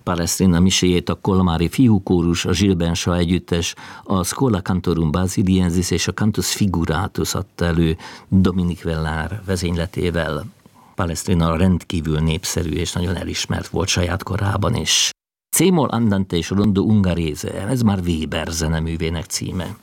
Palestrina miséjét a kolmári fiúkórus, a Gilbensa együttes, a Schola Cantorum Basiliensis és a Cantus Figuratus adta elő Dominik Vellár vezényletével. Palestrina rendkívül népszerű és nagyon elismert volt saját korában is. C-moll andante és rondo ungherese, ez már Weber zeneművének címe.